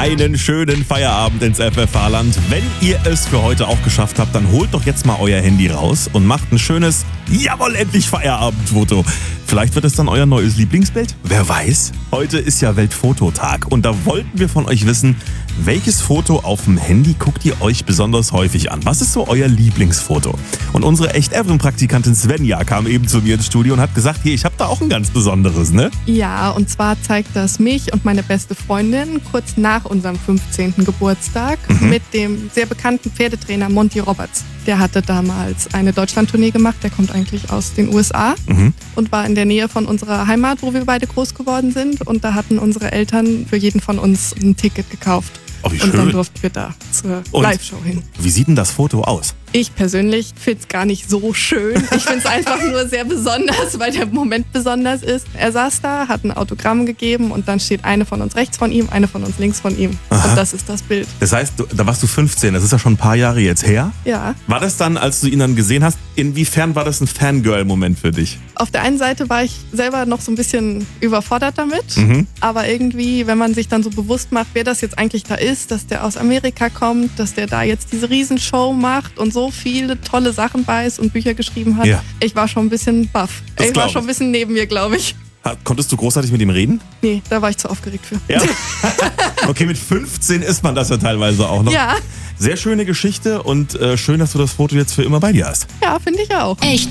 Einen schönen Feierabend ins FFH-Land. Wenn ihr es für heute auch geschafft habt, dann holt doch jetzt mal euer Handy raus und macht ein schönes, jawohl, endlich Feierabendfoto. Vielleicht wird es dann euer neues Lieblingsbild? Wer weiß? Heute ist ja Weltfototag und da wollten wir von euch wissen, welches Foto auf dem Handy guckt ihr euch besonders häufig an? Was ist so euer Lieblingsfoto? Und unsere Echt-Evelyn-Praktikantin Svenja kam eben zu mir ins Studio und hat gesagt, hier, ich habe da auch ein ganz besonderes, ne? Ja, und zwar zeigt das mich und meine beste Freundin kurz nach unserem 15. Geburtstag mit dem sehr bekannten Pferdetrainer Monty Roberts. Der hatte damals eine Deutschlandtournee gemacht, der kommt eigentlich aus den USA und war in der Nähe von unserer Heimat, wo wir beide groß geworden sind. Und da hatten unsere Eltern für jeden von uns ein Ticket gekauft. Oh, wie schön. Und dann durften wir da zur Live-Show hin. Wie sieht denn das Foto aus? Ich persönlich finde es gar nicht so schön. Ich finde es einfach nur sehr besonders, weil der Moment besonders ist. Er saß da, hat ein Autogramm gegeben und dann steht eine von uns rechts von ihm, eine von uns links von ihm. Aha. Und das ist das Bild. Das heißt, da warst du 15, das ist ja schon ein paar Jahre jetzt her. Ja. War das dann, als du ihn dann gesehen hast, inwiefern war das ein Fangirl-Moment für dich? Auf der einen Seite war ich selber noch so ein bisschen überfordert damit, aber irgendwie, wenn man sich dann so bewusst macht, wer das jetzt eigentlich da ist, dass der aus Amerika kommt, dass der da jetzt diese Riesenshow macht und so viele tolle Sachen weiß und Bücher geschrieben hat. Ja. Ich war schon ein bisschen baff. Das Ich war glaub schon ein ich. bisschen neben mir, glaube ich. Konntest du großartig mit ihm reden? Nee, da war ich zu aufgeregt für. Ja. Okay, mit 15 ist man das ja teilweise auch noch. Ja, Sehr schöne Geschichte und schön, dass du das Foto jetzt für immer bei dir hast. ja, finde ich auch. Echt